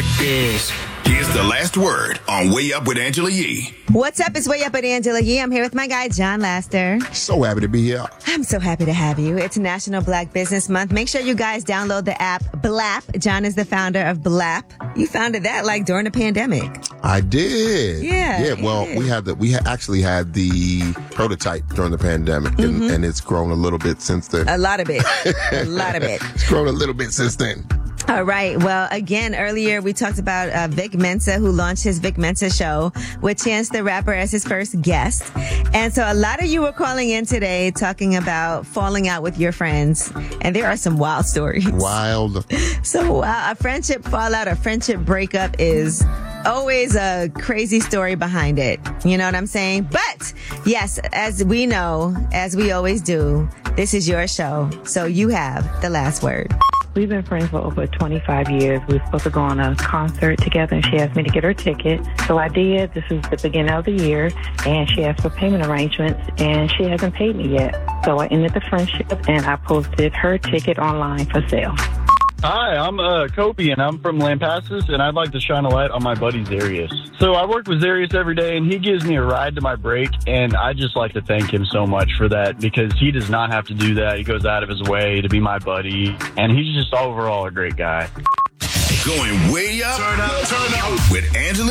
what this. Here's the last word on Way Up with Angela Yee. What's up? It's Way Up with Angela Yee. I'm here with my guy, John Laster. So happy to be here. I'm so happy to have you. It's National Black Business Month. Make sure you guys download the app BLAP. John is the founder of BLAP. You founded that like during the pandemic. I did. Yeah. Well, we actually had the prototype during the pandemic, and it's grown a little bit since then. A lot of it. A lot of it. It's grown a little bit since then. All right. Well, again, earlier we talked about Vic Mensa, who launched his Vic Mensa show with Chance the Rapper as his first guest. And so a lot of you were calling in today talking about falling out with your friends. And there are some wild stories. Wild. So a friendship fallout, a friendship breakup is always a crazy story behind it. You know what I'm saying? But yes, as we know, as we always do, this is your show. So you have the last word. We've been friends for over 25 years. We were supposed to go on a concert together, and she asked me to get her ticket. So I did. This is the beginning of the year, and she asked for payment arrangements, and she hasn't paid me yet. So I ended the friendship, and I posted her ticket online for sale. Hi, I'm Kobe, and I'm from Lampasas, and I'd like to shine a light on my buddy Zarius. So I work with Zarius every day, and he gives me a ride to my break, and I just like to thank him so much for that because he does not have to do that. He goes out of his way to be my buddy, and he's just overall a great guy. Going way up, turn up with Angela